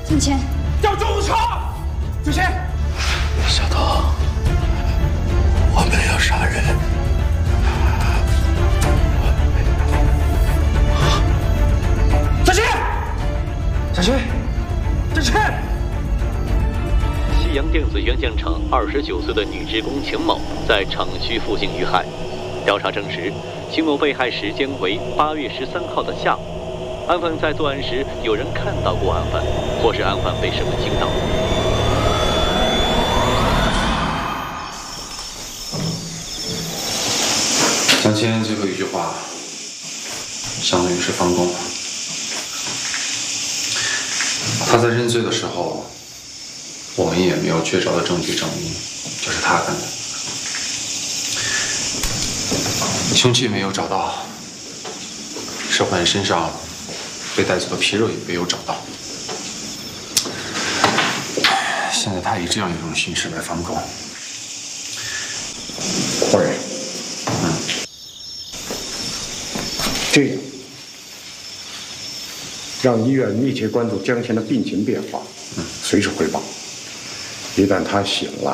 向前， 叫救护车！子谦， 小东，我没有杀人。 子谦，小轩，子谦。 西洋电子元件厂29岁的女职工秦某在厂区附近遇害。调查证实，秦某被害时间为8月13号的下午。案犯在作案时，有人看到过案犯，或是案犯被什么惊到。 向前最后一句话，相当于是翻供了。他在认罪的时候。 我们也没有确凿的证据证明就是他干的，凶器没有找到，涉犯人身上被带走的皮肉也没有找到。现在他以这样一种形式来翻供， 大人，这样让医院密切关注江贤的病情变化，随时汇报。一旦他醒了，